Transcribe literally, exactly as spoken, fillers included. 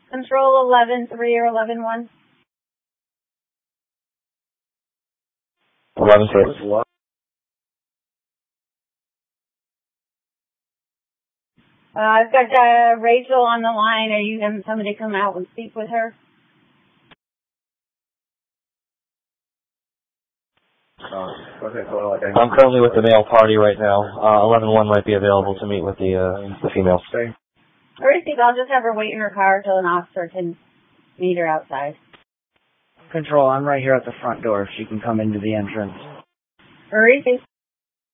Control eleven three or eleven one. eleven three. Uh, I've got uh, Rachel on the line. Are you having somebody come out and speak with her? Uh, okay, so like I'm currently with the male party right now. Uh, eleven one might be available to meet with the uh, the female. Okay. All right, I'll just have her wait in her car till an officer can meet her outside. Control, I'm right here at the front door if she can come into the entrance. All right.